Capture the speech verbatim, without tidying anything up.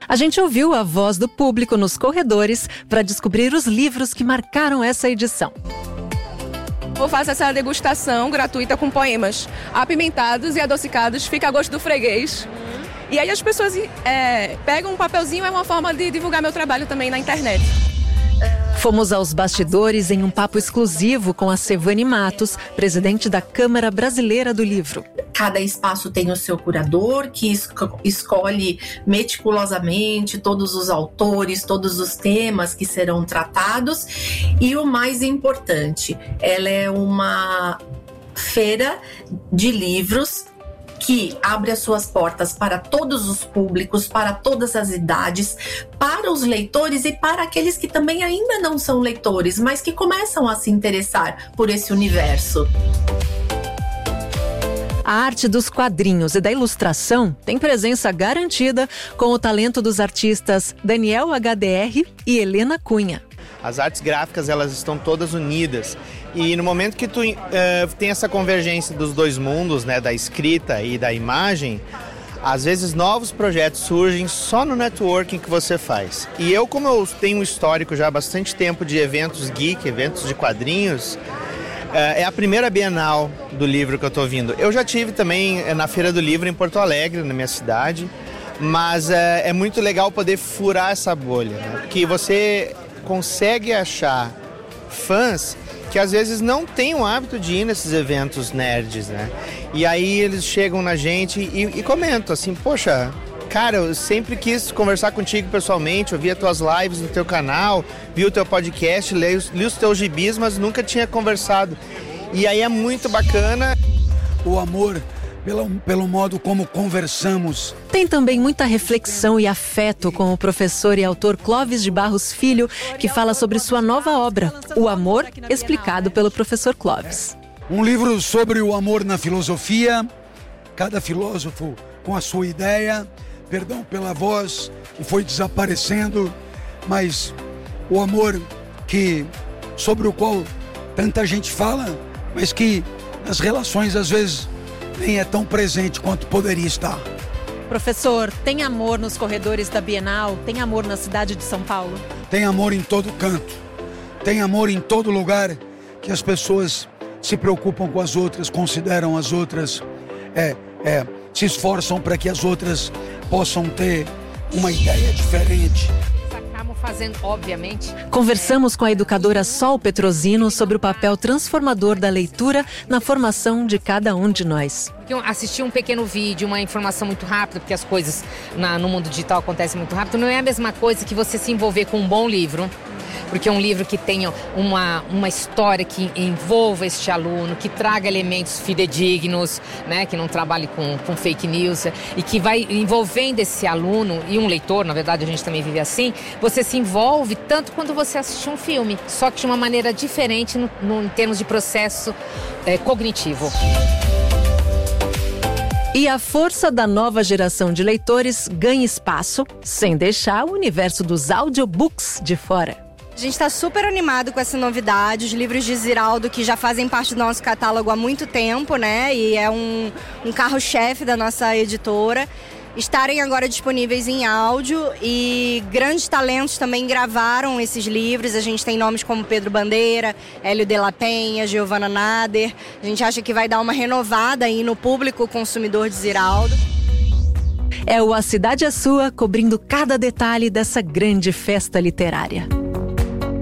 A gente ouviu a voz do público nos corredores para descobrir os livros que marcaram essa edição. Eu faço essa degustação gratuita com poemas apimentados e adocicados, fica a gosto do freguês. E aí as pessoas é, pegam um papelzinho, é uma forma de divulgar meu trabalho também na internet. Fomos aos bastidores em um papo exclusivo com a Sevane Matos, presidente da Câmara Brasileira do Livro. Cada espaço tem o seu curador, que esco- escolhe meticulosamente todos os autores, todos os temas que serão tratados. E o mais importante, ela é uma feira de livros que abre as suas portas para todos os públicos, para todas as idades, para os leitores e para aqueles que também ainda não são leitores, mas que começam a se interessar por esse universo. A arte dos quadrinhos e da ilustração tem presença garantida com o talento dos artistas Daniel H D R e Helena Cunha. As artes gráficas, elas estão todas unidas. E no momento que tu uh, tem essa convergência dos dois mundos, né, da escrita e da imagem, às vezes novos projetos surgem só no networking que você faz. E eu, como eu tenho um histórico já há bastante tempo de eventos geek, eventos de quadrinhos, uh, é a primeira Bienal do livro que eu estou vindo. Eu já tive também uh, na Feira do Livro em Porto Alegre, na minha cidade, mas uh, é muito legal poder furar essa bolha, né? Porque você consegue achar fãs que às vezes não têm o hábito de ir nesses eventos nerds, né? E aí eles chegam na gente e, e comentam assim, poxa, cara, eu sempre quis conversar contigo pessoalmente, eu vi as tuas lives no teu canal, vi o teu podcast, li os, li os teus gibis, mas nunca tinha conversado. E aí é muito bacana. O amor pelo, pelo modo como conversamos. Tem também muita reflexão e afeto com o professor e autor Clóvis de Barros Filho, que fala sobre sua nova obra, O Amor, explicado pelo professor Clóvis. Um livro sobre o amor na filosofia, cada filósofo com a sua ideia, perdão pela voz que foi desaparecendo, mas o amor que, sobre o qual tanta gente fala, mas que nas relações às vezes nem é tão presente quanto poderia estar. Professor, tem amor nos corredores da Bienal? Tem amor na cidade de São Paulo? Tem amor em todo canto. Tem amor em todo lugar que as pessoas se preocupam com as outras, consideram as outras, é, é, se esforçam para que as outras possam ter uma ideia diferente. Fazendo, obviamente. Conversamos com a educadora Sol Petrosino sobre o papel transformador da leitura na formação de cada um de nós. Assistir um pequeno vídeo, uma informação muito rápida, porque as coisas na, no mundo digital acontecem muito rápido, não é a mesma coisa que você se envolver com um bom livro. Porque é um livro que tenha uma, uma história que envolva este aluno, que traga elementos fidedignos, né, que não trabalhe com, com fake news e que vai envolvendo esse aluno e um leitor, na verdade a gente também vive assim, você se envolve tanto quando você assiste um filme, só que de uma maneira diferente no, no, em termos de processo é, cognitivo. E a força da nova geração de leitores ganha espaço, sem deixar o universo dos audiobooks de fora. A gente está super animado com essa novidade, os livros de Ziraldo que já fazem parte do nosso catálogo há muito tempo, né? E é um, um carro-chefe da nossa editora. Estarem agora disponíveis em áudio e grandes talentos também gravaram esses livros. A gente tem nomes como Pedro Bandeira, Hélio de la Penha, Giovanna Nader. A gente acha que vai dar uma renovada aí no público consumidor de Ziraldo. É o A Cidade é Sua, cobrindo cada detalhe dessa grande festa literária.